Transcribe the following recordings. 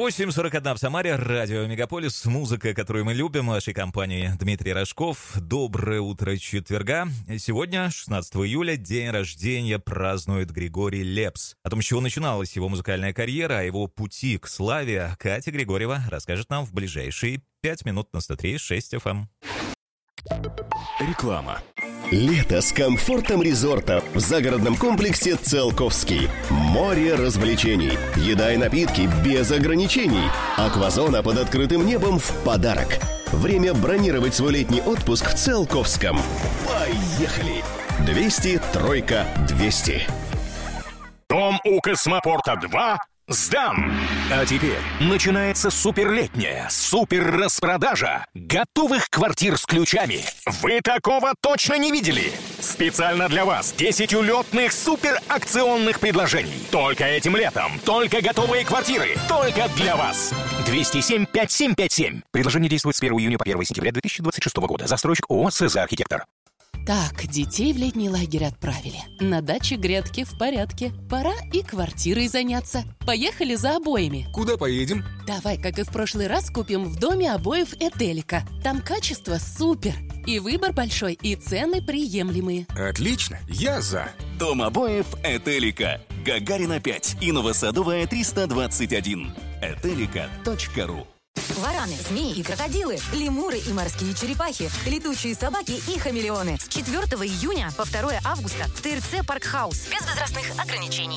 8:41 в Самаре, радио Мегаполис, музыка, которую мы любим, в вашей компании Дмитрий Рожков. Доброе утро четверга. Сегодня, 16 июля, день рождения празднует Григорий Лепс. О том, с чего начиналась его музыкальная карьера, о его пути к славе, Катя Григорьева расскажет нам в ближайшие 5 минут на 103.6 FM. Реклама. Лето с комфортом резорта в загородном комплексе «Циолковский». Море развлечений, еда и напитки без ограничений. Аквазона под открытым небом в подарок. Время бронировать свой летний отпуск в Циолковском. Поехали! 200 тройка 200. Дом у Космопорта 2 сдан! А теперь начинается суперлетняя супер-распродажа готовых квартир с ключами. Вы такого точно не видели? Специально для вас 10 улетных суперакционных предложений. Только этим летом. Только готовые квартиры. Только для вас. 207-5757. Предложение действует с 1 июня по 1 сентября 2026 года. Застройщик ООО «СЗ Архитектор». Так, детей в летний лагерь отправили. На даче грядки в порядке. Пора и квартирой заняться. Поехали за обоями. Куда поедем? Давай, как и в прошлый раз, купим в доме обоев Этелика. Там качество супер. И выбор большой, и цены приемлемые. Отлично, я за. Дом обоев Этелика. Гагарина 5 и Новосадовая 321. Этелика.ру. Вараны, змеи и крокодилы, лемуры и морские черепахи, летучие собаки и хамелеоны. С 4 июня по 2 августа в ТРЦ «Паркхаус». Без возрастных ограничений.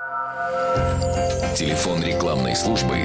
Телефон рекламной службы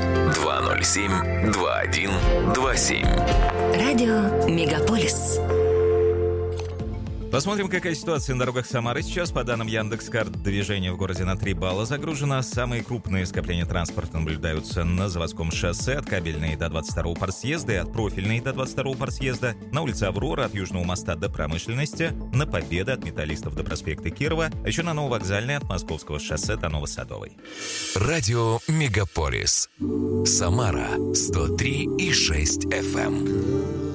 207-2127. Радио Мегаполис. Посмотрим, какая ситуация на дорогах Самары сейчас. По данным Яндекс.Карт, движение в городе на 3 балла загружено. Самые крупные скопления транспорта наблюдаются на Заводском шоссе от Кабельной до 22-го парсъезда и от Профильной до 22-го парсъезда, на улице Аврора от Южного моста до Промышленности, на Победы от Металлистов до проспекта Кирова, а еще на Нововокзальной от Московского шоссе до Новосадовой. Радио Мегаполис. Самара 103,6 FM.